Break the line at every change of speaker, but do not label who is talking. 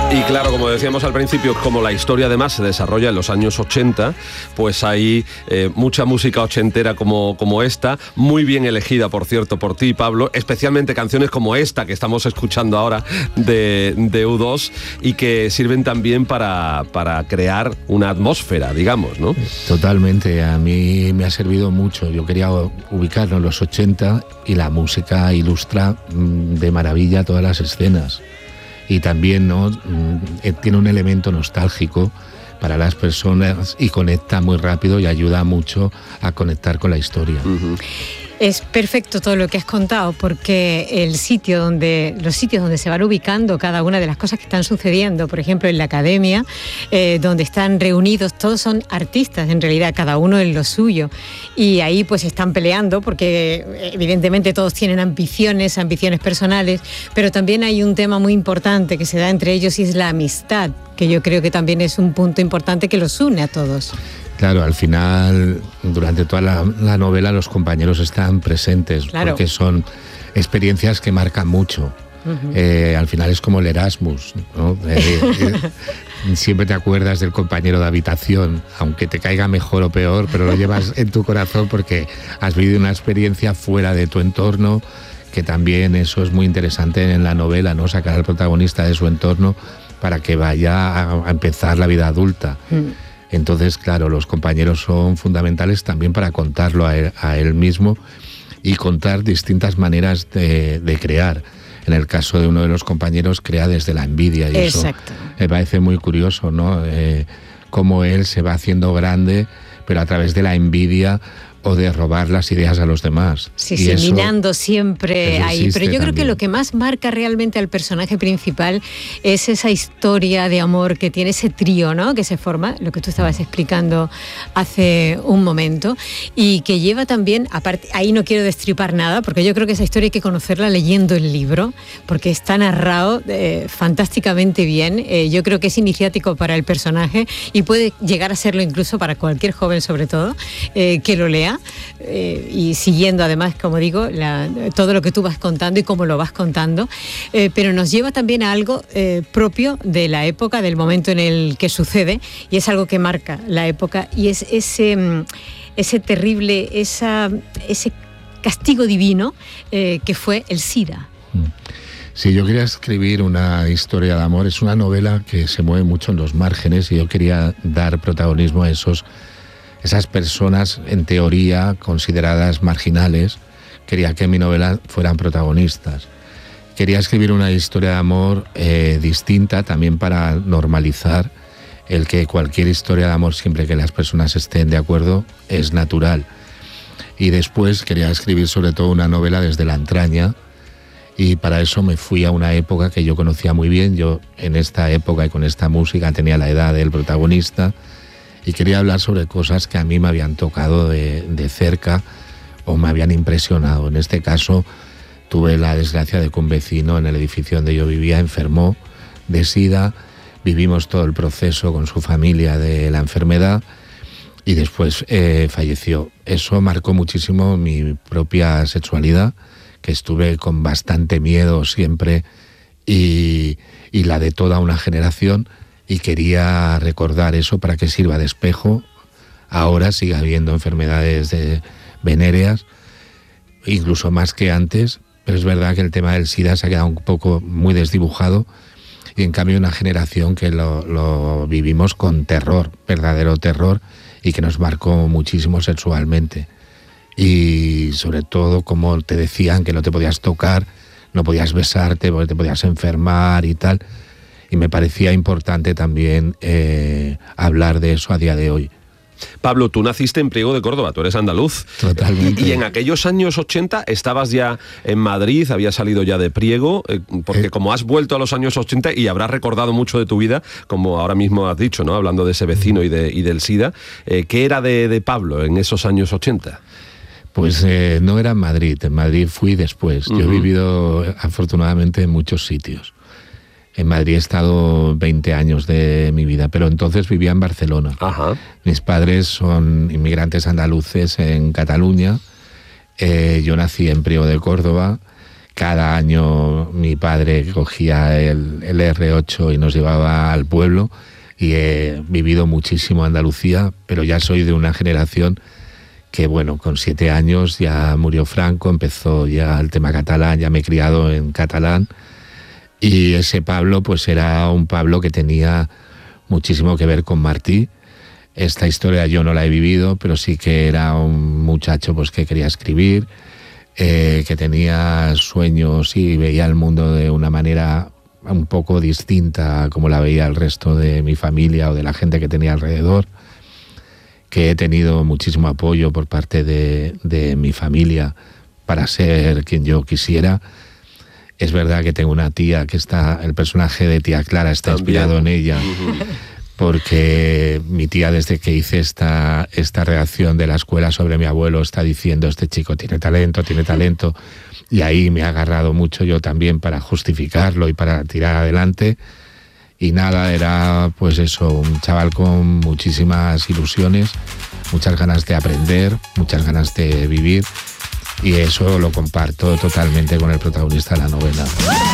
Y claro, como decíamos al principio, como la historia además se desarrolla en los años 80, pues hay mucha música ochentera como esta, muy bien elegida, por cierto, por ti, Pablo, especialmente canciones como esta que estamos escuchando ahora de U2 y que sirven también para crear una atmósfera, digamos, ¿no?
Totalmente, a mí me ha servido mucho. Yo quería ubicarnos en los 80 y la música ilustra de maravilla todas las escenas. Y también, ¿no?, tiene un elemento nostálgico para las personas y conecta muy rápido y ayuda mucho a conectar con la historia. Uh-huh.
Es perfecto todo lo que has contado, porque los sitios donde se van ubicando cada una de las cosas que están sucediendo, por ejemplo en la academia, donde están reunidos, todos son artistas en realidad, cada uno en lo suyo, y ahí pues están peleando porque evidentemente todos tienen ambiciones personales, pero también hay un tema muy importante que se da entre ellos y es la amistad, que yo creo que también es un punto importante que los une a todos.
Claro, al final, durante toda la novela los compañeros están presentes, claro, porque son experiencias que marcan mucho. Uh-huh. Al final es como el Erasmus, ¿no? Siempre te acuerdas del compañero de habitación, aunque te caiga mejor o peor, pero lo llevas en tu corazón porque has vivido una experiencia fuera de tu entorno, que también eso es muy interesante en la novela, ¿no? Sacar al protagonista de su entorno para que vaya a empezar la vida adulta. Uh-huh. Entonces, claro, los compañeros son fundamentales también para contarlo a él mismo y contar distintas maneras de crear. En el caso de uno de los compañeros, crea desde la envidia y exacto, eso me parece muy curioso, ¿no? Cómo él se va haciendo grande, pero a través de la envidia o de robar las ideas a los demás.
Sí, minando siempre ahí. Pero yo creo que lo que más marca realmente al personaje principal es esa historia de amor que tiene ese trío, ¿no?, que se forma, lo que tú estabas explicando hace un momento, y que lleva también, aparte, ahí no quiero destripar nada, porque yo creo que esa historia hay que conocerla leyendo el libro, porque está narrado fantásticamente bien. Yo creo que es iniciático para el personaje y puede llegar a serlo incluso para cualquier joven, sobre todo, que lo lea. Y siguiendo además, como digo, todo lo que tú vas contando y cómo lo vas contando, pero nos lleva también a algo propio de la época, del momento en el que sucede, y es algo que marca la época, y es ese terrible, ese castigo divino que fue el SIDA.
Sí, yo quería escribir una historia de amor. Es una novela que se mueve mucho en los márgenes y yo quería dar protagonismo a esas personas, en teoría, consideradas marginales. Quería que en mi novela fueran protagonistas. Quería escribir una historia de amor distinta, también para normalizar el que cualquier historia de amor, siempre que las personas estén de acuerdo, es natural. Y después quería escribir sobre todo una novela desde la entraña, y para eso me fui a una época que yo conocía muy bien. Yo en esta época y con esta música tenía la edad del protagonista, y quería hablar sobre cosas que a mí me habían tocado de cerca o me habían impresionado. En este caso tuve la desgracia de que un vecino en el edificio donde yo vivía enfermó de SIDA. Vivimos todo el proceso con su familia de la enfermedad y después falleció. Eso marcó muchísimo mi propia sexualidad, que estuve con bastante miedo siempre, y la de toda una generación. Y quería recordar eso para que sirva de espejo. Ahora sigue habiendo enfermedades venéreas, incluso más que antes, pero es verdad que el tema del SIDA se ha quedado un poco muy desdibujado, y en cambio una generación que lo vivimos con terror, verdadero terror, y que nos marcó muchísimo sexualmente. Y sobre todo, como te decían, que no te podías tocar, no podías besarte porque te podías enfermar y tal. Y me parecía importante también hablar de eso a día de hoy.
Pablo, tú naciste en Priego de Córdoba, tú eres andaluz.
Totalmente.
Y en aquellos años 80 estabas ya en Madrid, habías salido ya de Priego, porque como has vuelto a los años 80 y habrás recordado mucho de tu vida, como ahora mismo has dicho, ¿no?, hablando de ese vecino y del SIDA, ¿qué era de Pablo en esos años 80?
Pues no era en Madrid fui después. Uh-huh. Yo he vivido afortunadamente en muchos sitios. En Madrid he estado 20 años de mi vida, pero entonces vivía en Barcelona. Ajá. Mis padres son inmigrantes andaluces en Cataluña. Yo nací en Priego de Córdoba, cada año mi padre cogía el R8 y nos llevaba al pueblo, y he vivido muchísimo Andalucía, pero ya soy de una generación que, bueno, con 7 años ya murió Franco, empezó ya el tema catalán, ya me he criado en catalán, y ese Pablo pues era un Pablo que tenía muchísimo que ver con Martí. Esta historia yo no la he vivido, pero sí que era un muchacho pues que quería escribir, que tenía sueños y veía el mundo de una manera un poco distinta a como la veía el resto de mi familia o de la gente que tenía alrededor, que he tenido muchísimo apoyo por parte de mi familia para ser quien yo quisiera. Es verdad que tengo una tía que el personaje de tía Clara está inspirado en ella, porque mi tía, desde que hice esta reacción de la escuela sobre mi abuelo, está diciendo: este chico tiene talento, y ahí me ha agarrado mucho yo también para justificarlo y para tirar adelante. Y nada, era pues eso, un chaval con muchísimas ilusiones, muchas ganas de aprender, muchas ganas de vivir, y eso lo comparto totalmente con el protagonista de la novela.